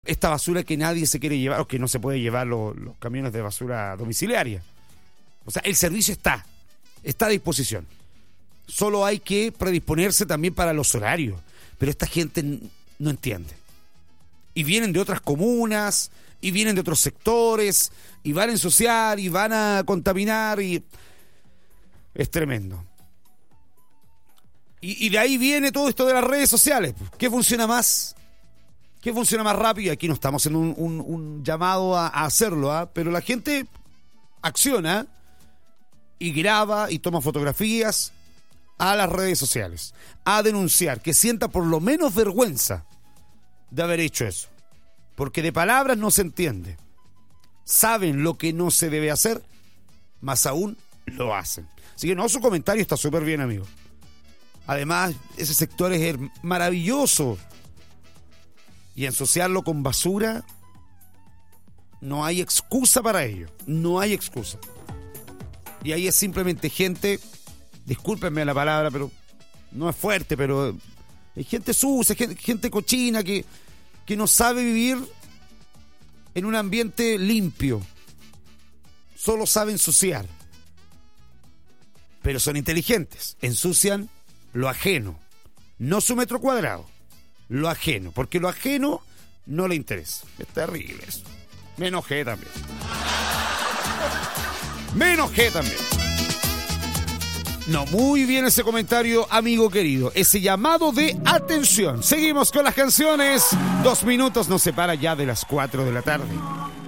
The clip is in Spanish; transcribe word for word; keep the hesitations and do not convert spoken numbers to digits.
esta basura que nadie se quiere llevar o que no se puede llevar los, los camiones de basura domiciliaria. O sea, el servicio está, está a disposición. Solo hay que predisponerse también para los horarios. Pero esta gente no entiende. Y vienen de otras comunas, y vienen de otros sectores, y van a ensuciar, y van a contaminar, y es tremendo. Y, y de ahí viene todo esto de las redes sociales. ¿Qué funciona más? ¿Qué funciona más rápido? Aquí no estamos en un, un, un llamado a, a hacerlo, ¿eh? Pero la gente acciona y graba y toma fotografías a las redes sociales, a denunciar, que sienta por lo menos vergüenza de haber hecho eso. Porque de palabras no se entiende. Saben lo que no se debe hacer, más aún lo hacen. Así que no, su comentario está súper bien, amigo. Además, ese sector es maravilloso. Y ensuciarlo con basura, no hay excusa para ello. No hay excusa. Y ahí es simplemente gente, discúlpenme la palabra, pero no es fuerte, pero hay gente sucia, gente, gente cochina que, que no sabe vivir en un ambiente limpio. Solo sabe ensuciar. Pero son inteligentes. Ensucian lo ajeno, no su metro cuadrado, lo ajeno, porque lo ajeno no le interesa. Es terrible eso. Me enojé también. Me enojé también. No, muy bien ese comentario, amigo querido. Ese llamado de atención. Seguimos con las canciones. Dos minutos nos separa ya de las cuatro de la tarde.